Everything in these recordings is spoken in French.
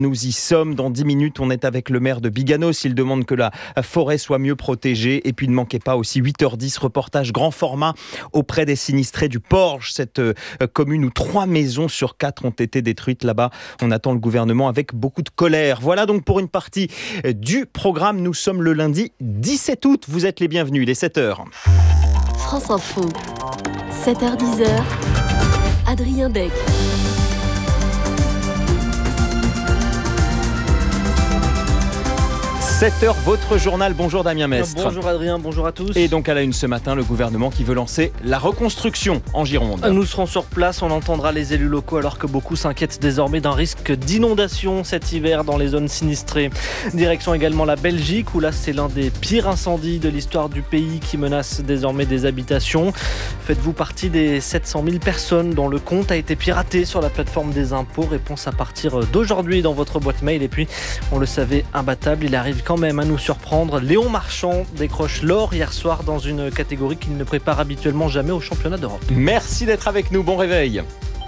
Nous y sommes. Dans 10 minutes, on est avec le maire de Biganos. Il demande que la forêt soit mieux protégée. Et puis ne manquez pas aussi 8h10, reportage grand format auprès des sinistrés du Porge, cette commune où 3 maisons sur 4 ont été détruites là-bas. On attend le gouvernement avec beaucoup de colère. Voilà donc pour une partie du programme. Nous sommes le lundi 17 août. Vous êtes les bienvenus. Il est 7h. France Info, 7h-10h, Adrien Beck. 7h, votre journal. Bonjour Damien Mestre. Bonjour Adrien, bonjour à tous. Et donc à la une ce matin, le gouvernement qui veut lancer la reconstruction en Gironde. Nous serons sur place, on entendra les élus locaux alors que beaucoup s'inquiètent désormais d'un risque d'inondation cet hiver dans les zones sinistrées. Direction également la Belgique où là c'est l'un des pires incendies de l'histoire du pays qui menace désormais des habitations. Faites-vous partie des 700 000 personnes dont le compte a été piraté sur la plateforme des impôts? Réponse à partir d'aujourd'hui dans votre boîte mail. Et puis on le savait imbattable, il arrive quand même à nous surprendre. Léon Marchand décroche l'or hier soir dans une catégorie qu'il ne prépare habituellement jamais au championnat d'Europe. Merci d'être avec nous, bon réveil.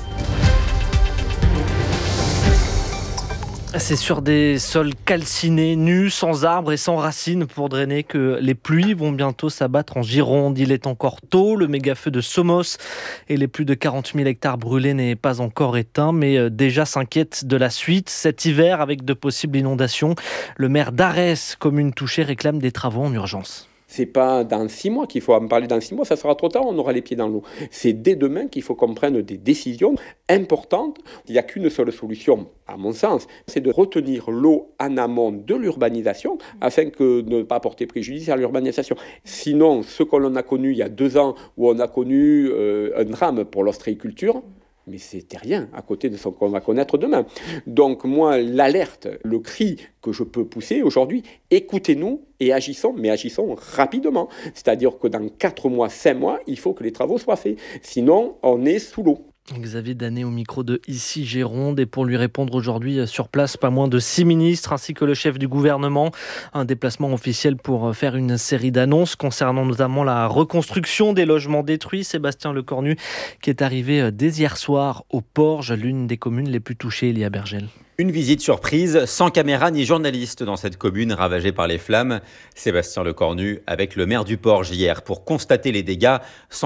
C'est sur des sols calcinés, nus, sans arbres et sans racines pour drainer que les pluies vont bientôt s'abattre en Gironde. Il est encore tôt, le méga-feu de Somos et les plus de 40 000 hectares brûlés n'est pas encore éteint, mais déjà s'inquiète de la suite. Cet hiver, avec de possibles inondations, le maire d'Arès, commune touchée, réclame des travaux en urgence. C'est pas dans 6 mois qu'il faut en parler. Dans 6 mois, ça sera trop tard, on aura les pieds dans l'eau. C'est dès demain qu'il faut qu'on prenne des décisions importantes. Il n'y a qu'une seule solution, à mon sens, c'est de retenir l'eau en amont de l'urbanisation afin que de ne pas porter préjudice à l'urbanisation. Sinon, ce qu'on a connu il y a 2 ans, où on a connu un drame pour l'ostréiculture, mais c'était rien à côté de ce qu'on va connaître demain. Donc moi, l'alerte, le cri que je peux pousser aujourd'hui, écoutez-nous et agissons, mais agissons rapidement. C'est-à-dire que dans 4 mois, 5 mois, il faut que les travaux soient faits. Sinon, on est sous l'eau. Xavier Danet au micro de Ici Gironde, et pour lui répondre aujourd'hui sur place, pas moins de 6 ministres ainsi que le chef du gouvernement. Un déplacement officiel pour faire une série d'annonces concernant notamment la reconstruction des logements détruits. Sébastien Lecornu qui est arrivé dès hier soir au Porge, l'une des communes les plus touchées, Elia Bergel. Une visite surprise, sans caméra ni journaliste dans cette commune ravagée par les flammes. Sébastien Lecornu avec le maire du Porge hier pour constater les dégâts,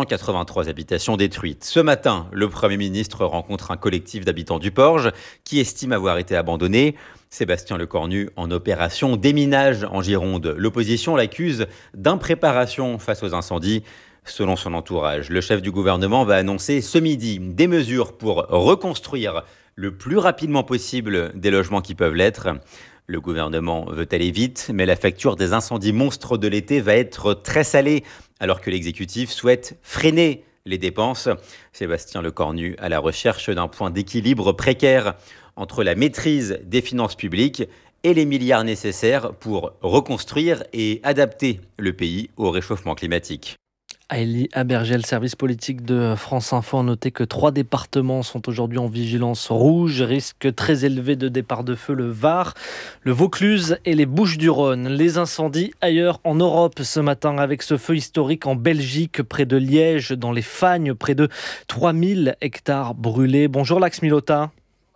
183 habitations détruites. Ce matin, le Premier ministre rencontre un collectif d'habitants du Porge qui estime avoir été abandonné. Sébastien Lecornu en opération déminage en Gironde. L'opposition l'accuse d'impréparation face aux incendies. Selon son entourage, le chef du gouvernement va annoncer ce midi des mesures pour reconstruire le plus rapidement possible des logements qui peuvent l'être. Le gouvernement veut aller vite, mais la facture des incendies monstres de l'été va être très salée, alors que l'exécutif souhaite freiner les dépenses. Sébastien Lecornu à la recherche d'un point d'équilibre précaire entre la maîtrise des finances publiques et les milliards nécessaires pour reconstruire et adapter le pays au réchauffement climatique. Elia Bergel, service politique de France Info, a noté que 3 départements sont aujourd'hui en vigilance rouge, risque très élevé de départ de feu, le Var, le Vaucluse et les Bouches-du-Rhône. Les incendies ailleurs en Europe ce matin avec ce feu historique en Belgique, près de Liège, dans les Fagnes, près de 3000 hectares brûlés. Bonjour Lax Milota.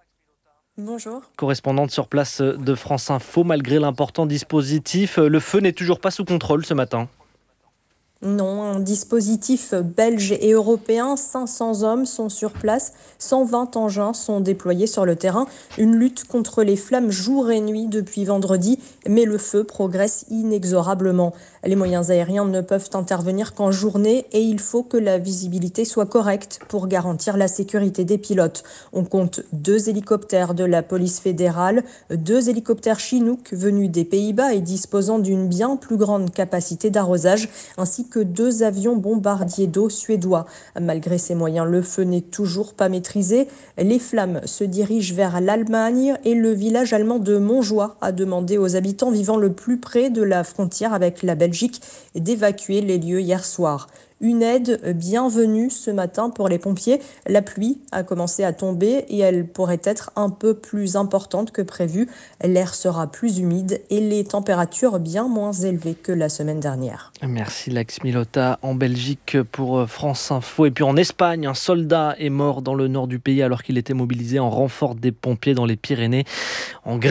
Bonjour. Correspondante sur place de France Info, malgré l'important dispositif, le feu n'est toujours pas sous contrôle ce matin. Non, un dispositif belge et européen, 500 hommes sont sur place, 120 engins sont déployés sur le terrain. Une lutte contre les flammes jour et nuit depuis vendredi, mais le feu progresse inexorablement. Les moyens aériens ne peuvent intervenir qu'en journée et il faut que la visibilité soit correcte pour garantir la sécurité des pilotes. On compte 2 hélicoptères de la police fédérale, 2 hélicoptères Chinook venus des Pays-Bas et disposant d'une bien plus grande capacité d'arrosage, ainsi que 2 avions bombardiers d'eau suédois. Malgré ces moyens, le feu n'est toujours pas maîtrisé. Les flammes se dirigent vers l'Allemagne et le village allemand de Montjoie a demandé aux habitants vivant le plus près de la frontière avec la Belgique d'évacuer les lieux hier soir. Une aide bienvenue ce matin pour les pompiers. La pluie a commencé à tomber et elle pourrait être un peu plus importante que prévu. L'air sera plus humide et les températures bien moins élevées que la semaine dernière. Merci Lex Milota en Belgique pour France Info. Et puis en Espagne, un soldat est mort dans le nord du pays alors qu'il était mobilisé en renfort des pompiers dans les Pyrénées. En